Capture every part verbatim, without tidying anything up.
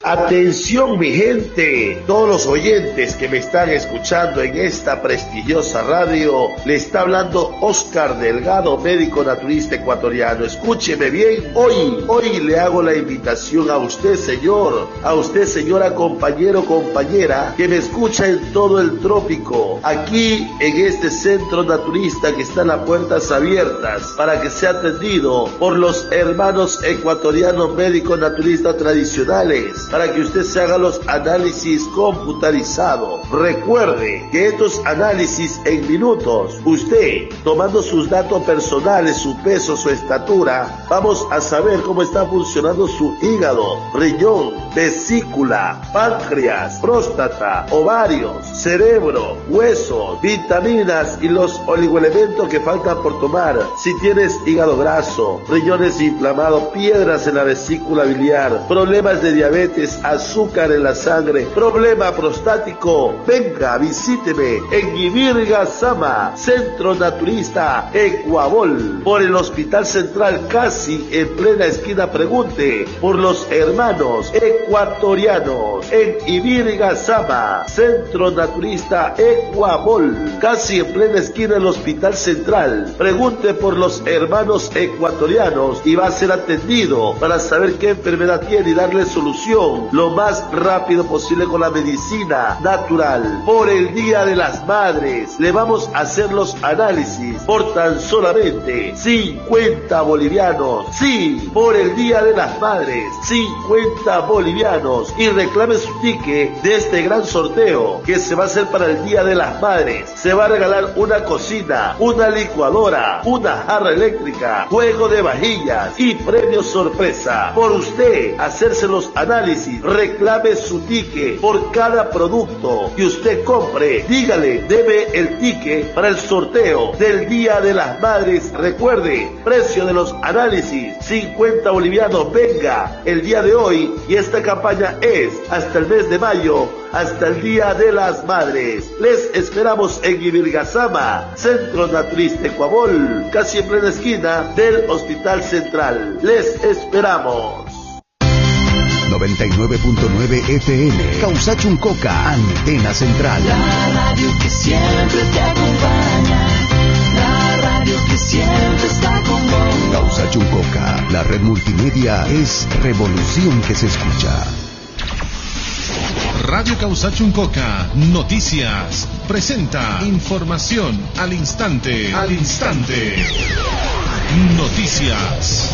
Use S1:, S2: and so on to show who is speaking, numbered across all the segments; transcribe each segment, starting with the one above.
S1: Atención mi gente, todos los oyentes que me están escuchando en esta prestigiosa radio, le está hablando Oscar Delgado, médico naturista ecuatoriano. Escúcheme bien, hoy, hoy le hago la invitación a usted señor, a usted señora, compañero, compañera, que me escucha en todo el trópico, aquí en este centro naturista que está en las puertas abiertas, para que sea atendido por los hermanos ecuatorianos médicos naturistas tradicionales, para que usted se haga los análisis computarizados. Recuerde que estos análisis en minutos, usted tomando sus datos personales, su peso, su estatura, vamos a saber cómo está funcionando su hígado, riñón, vesícula, páncreas, próstata, ovarios, cerebro, huesos, vitaminas y los oligoelementos que faltan por tomar. Si tienes hígado graso, riñones inflamados, piedras en la vesícula biliar, problemas de diabetes, azúcar en la sangre, problema prostático, venga, visíteme en Ibirga Sama, Centro Naturista Ecuabol, por el Hospital Central, casi en plena esquina. Pregunte por los hermanos ecuatorianos en Ibirga Sama, Centro Naturista Ecuabol, casi en plena esquina del Hospital Central. Pregunte por los hermanos ecuatorianos y va a ser atendido para saber qué enfermedad tiene y darle solución lo más rápido posible con la medicina natural. Por el Día de las Madres le vamos a hacer los análisis por tan solamente cincuenta bolivianos. Sí, por el Día de las Madres, cincuenta bolivianos, y reclame su ticket de este gran sorteo que se va a hacer para el Día de las Madres. Se va a regalar una cocina, una licuadora, una jarra eléctrica, juego de vajillas y premio sorpresa. Por usted hacerse los análisis, reclame su ticket por cada producto que usted compre. Dígale, debe el ticket para el sorteo del Día de las Madres. Recuerde, precio de los análisis, cincuenta bolivianos. Venga el día de hoy, y esta campaña es hasta el mes de mayo, hasta el Día de las Madres. Les esperamos en Ibirgasama, Centro Naturista Ecuabol, casi en plena esquina del Hospital Central. Les esperamos.
S2: noventa y nueve punto nueve F M, Causachuncoca, Antena Central.
S3: La radio que siempre te acompaña, la radio que siempre está con vos.
S2: Causachuncoca, la red multimedia es revolución que se escucha.
S4: Radio Causachuncoca, noticias, presenta información al instante, al instante. Noticias.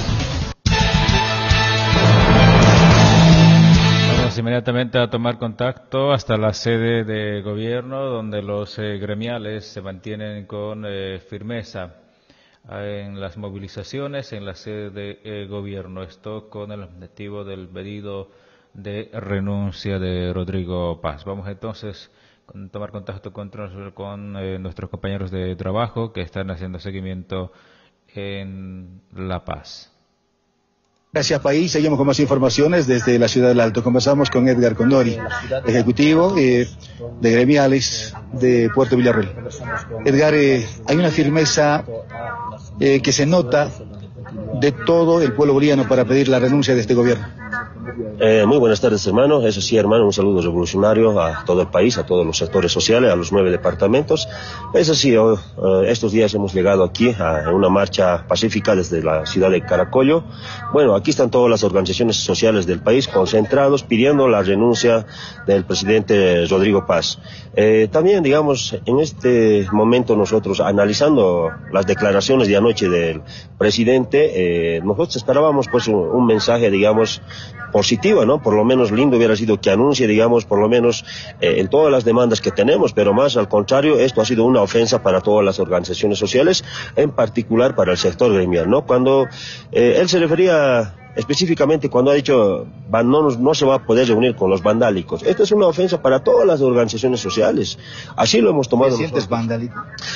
S5: Inmediatamente a tomar contacto hasta la sede de gobierno, donde los eh, gremiales se mantienen con eh, firmeza eh, en las movilizaciones en la sede de eh, gobierno. Esto con el objetivo del pedido de renuncia de Rodrigo Paz. Vamos entonces a tomar contacto con, con eh, nuestros compañeros de trabajo que están haciendo seguimiento en La Paz.
S6: Gracias, país. Seguimos con más informaciones desde la ciudad del Alto. Conversamos con Edgar Condori, ejecutivo eh, de gremiales de Puerto Villarroel. Edgar, eh, hay una firmeza eh, que se nota de todo el pueblo boliviano para pedir la renuncia de este gobierno.
S7: Eh, muy buenas tardes, hermano. Eso sí, hermano, un saludo revolucionario a todo el país, a todos los sectores sociales, a los nueve departamentos. Eso sí, oh, eh, estos días hemos llegado aquí a una marcha pacífica desde la ciudad de Caracollo. Bueno, aquí están todas las organizaciones sociales del país concentrados pidiendo la renuncia del presidente Rodrigo Paz. Eh, también, digamos, en este momento nosotros, analizando las declaraciones de anoche del presidente, eh, nosotros esperábamos pues un, un mensaje, digamos, positiva, ¿no? Por lo menos lindo hubiera sido que anuncie, digamos, por lo menos eh, en todas las demandas que tenemos, pero más al contrario, esto ha sido una ofensa para todas las organizaciones sociales, en particular para el sector gremial, ¿no? Cuando eh, él se refería específicamente cuando ha dicho no, no, no se va a poder reunir con los vandálicos. Esta es una ofensa para todas las organizaciones sociales. Así lo hemos tomado.
S6: ¿Te sientes vandálico?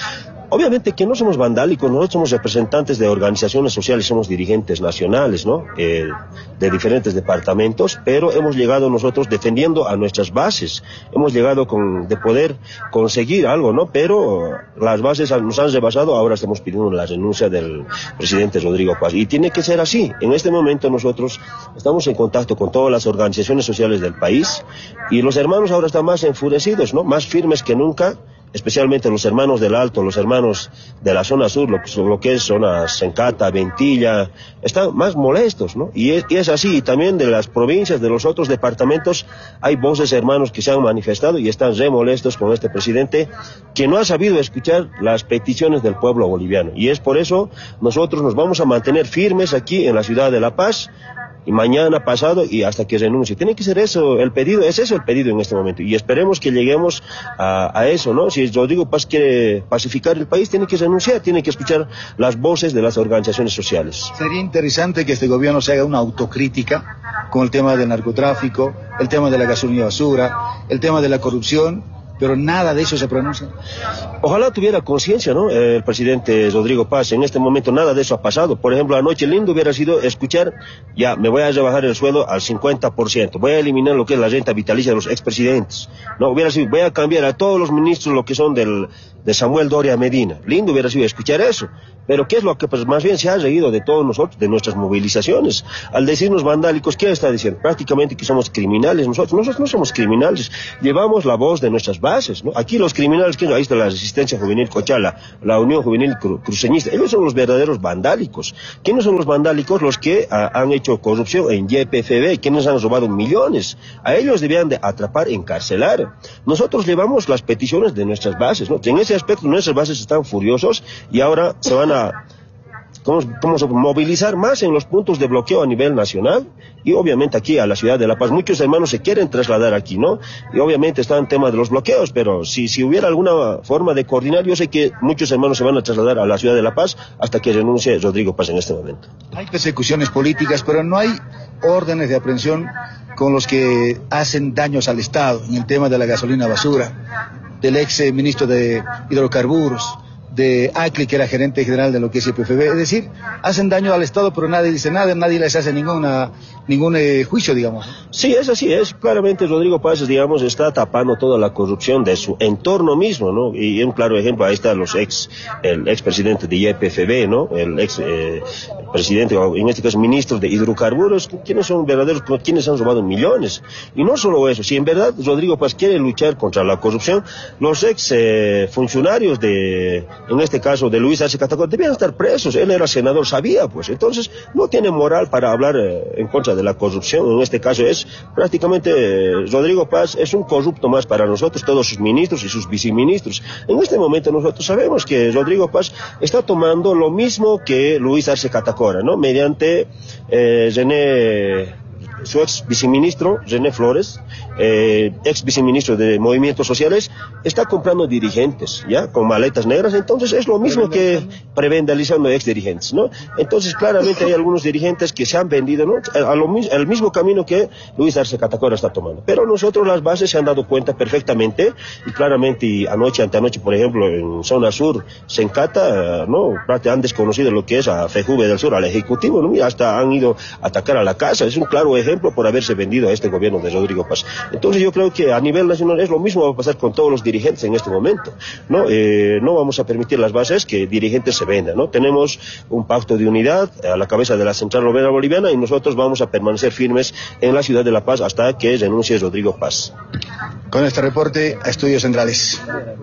S7: Obviamente que no somos vandálicos, nosotros somos representantes de organizaciones sociales, somos dirigentes nacionales, ¿no? Eh, de diferentes departamentos, pero hemos llegado nosotros defendiendo a nuestras bases, hemos llegado con, de poder conseguir algo, ¿no? Pero las bases nos han rebasado, ahora estamos pidiendo la renuncia del presidente Rodrigo Paz, y tiene que ser así. En este momento nosotros estamos en contacto con todas las organizaciones sociales del país, y los hermanos ahora están más enfurecidos, ¿no? Más firmes que nunca, especialmente los hermanos del Alto, los hermanos de la zona sur, lo, lo que es zona Sencata, Ventilla, están más molestos, ¿no? Y es, y es así, y también de las provincias, de los otros departamentos, hay voces hermanos que se han manifestado y están re molestos con este presidente, que no ha sabido escuchar las peticiones del pueblo boliviano, y es por eso nosotros nos vamos a mantener firmes aquí en la ciudad de La Paz, y mañana, pasado y hasta que renuncie. Tiene que ser eso el pedido, es eso el pedido en este momento, y esperemos que lleguemos a, a eso, ¿no? Si Rodrigo Paz quiere pacificar el país, tiene que renunciar, tiene que escuchar las voces de las organizaciones sociales.
S6: Sería interesante que este gobierno se haga una autocrítica con el tema del narcotráfico, el tema de la gasolina basura, el tema de la corrupción, pero nada de eso se pronuncia.
S7: Ojalá tuviera conciencia, ¿no? El presidente Rodrigo Paz, en este momento nada de eso ha pasado. Por ejemplo, anoche lindo hubiera sido escuchar, ya, me voy a rebajar el sueldo al cincuenta por ciento, voy a eliminar lo que es la renta vitalicia de los expresidentes, no, hubiera sido, voy a cambiar a todos los ministros lo que son del, de Samuel Doria Medina. Lindo hubiera sido escuchar eso. Pero ¿qué es lo que pues, más bien se ha reído de todos nosotros, de nuestras movilizaciones? Al decirnos vandálicos, ¿qué está diciendo? Prácticamente que somos criminales. Nosotros nosotros no somos criminales, llevamos la voz de nuestras bases, ¿no? Aquí los criminales, que ahí está la Resistencia Juvenil Cochala, la Unión Juvenil Cru Cruceñista, ellos son los verdaderos vandálicos. ¿Quiénes son los vandálicos? Los que a, han hecho corrupción en Y P F B, quienes han robado millones. A ellos debían de atrapar, encarcelar. Nosotros llevamos las peticiones de nuestras bases, ¿no? En ese aspecto nuestras bases están furiosos y ahora se van a Vamos, vamos a movilizar más en los puntos de bloqueo a nivel nacional y obviamente aquí a la ciudad de La Paz. Muchos hermanos se quieren trasladar aquí, ¿no? Y obviamente está en tema de los bloqueos, pero si, si hubiera alguna forma de coordinar, yo sé que muchos hermanos se van a trasladar a la ciudad de La Paz hasta que renuncie Rodrigo Paz en este momento.
S6: Hay persecuciones políticas, pero no hay órdenes de aprehensión con los que hacen daños al Estado, en el tema de la gasolina basura, del ex ministro de hidrocarburos, de Acli, que era gerente general de lo que es Y P F B, es decir, hacen daño al Estado, pero nadie dice nada, nadie les hace ninguna, ningún eh, juicio, digamos.
S7: Sí, es así, es claramente Rodrigo Paz, digamos, está tapando toda la corrupción de su entorno mismo, ¿no? Y un claro ejemplo, ahí está los ex, el ex presidente de Y P F B, ¿no? El ex eh, presidente, o en este caso ministro de hidrocarburos, quienes son verdaderos, quienes han robado millones. Y no solo eso, si en verdad Rodrigo Paz quiere luchar contra la corrupción, los ex eh, funcionarios de, en este caso de Luis Arce Catacora, debían estar presos. Él era senador, sabía, pues. Entonces, no tiene moral para hablar eh, en contra de la corrupción. En este caso es prácticamente eh, Rodrigo Paz es un corrupto más para nosotros, todos sus ministros y sus viceministros. En este momento nosotros sabemos que Rodrigo Paz está tomando lo mismo que Luis Arce Catacora, ¿no? Mediante eh, René, su ex viceministro, René Flores, eh, ex viceministro de Movimientos Sociales, está comprando dirigentes, ¿ya? Con maletas negras. Entonces es lo mismo que prebendalizando ex dirigentes, ¿no? Entonces claramente hay algunos dirigentes que se han vendido, ¿no? A lo, al mismo camino que Luis Arce Catacora está tomando. Pero nosotros las bases se han dado cuenta perfectamente y claramente, y anoche, anteanoche, por ejemplo, en zona sur, Sencata, ¿no? Han desconocido lo que es a FEJUVE del Sur, al Ejecutivo, ¿no? Y hasta han ido a atacar a la casa. Es un claro ejemplo por haberse vendido a este gobierno de Rodrigo Paz. Entonces yo creo que a nivel nacional es lo mismo va a pasar con todos los dirigentes en este momento, ¿no? Eh, no vamos a permitir las bases que dirigentes se vendan, ¿no? Tenemos un pacto de unidad a la cabeza de la Central Obrera Boliviana y nosotros vamos a permanecer firmes en la ciudad de La Paz hasta que renuncie Rodrigo Paz.
S6: Con este reporte a Estudios Centrales.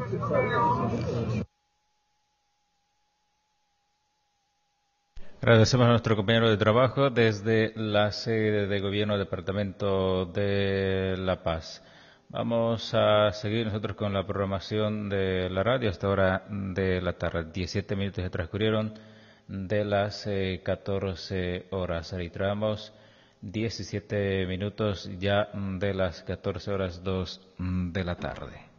S5: Agradecemos a nuestro compañero de trabajo desde la sede de Gobierno Departamento de La Paz. Vamos a seguir nosotros con la programación de la radio hasta hora de la tarde. diecisiete minutos se transcurrieron de las eh, catorce horas. Registramos diecisiete minutos ya de las catorce horas dos de la tarde.